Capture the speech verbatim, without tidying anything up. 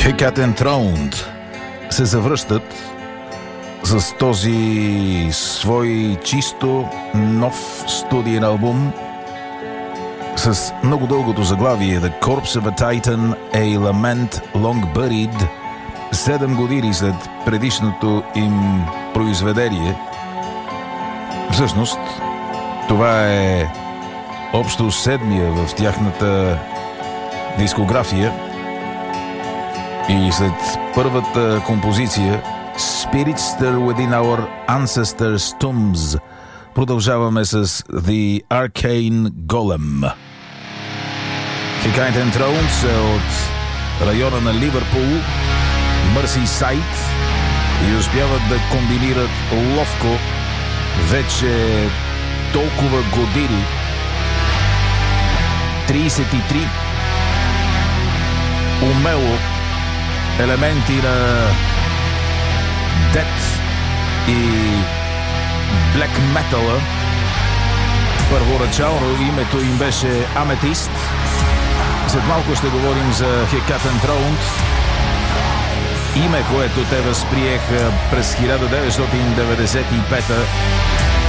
Cat Enthroned се завръщат с този свой чисто нов студиен албум с много дългото заглавие The Corpse of a Titan, A Lament Long Buried, седем години след предишното им произведение. Всъщност, това е общо седмия в тяхната дискография. И след първата композиция Spirits Stir Within Our Ancestors' Tombs продължаваме с The Arcane Golem. Cat Enthroned са от района на Ливърпул, Мърсисайд, и успяват да комбинират ловко вече толкова години, трийсет и три, умело елементи на Death и Black Metal. Първоначално името им беше Amethyst. След малко ще говорим за Cat Enthroned, име, което те възприеха през хиляда деветстотин деветдесет и пета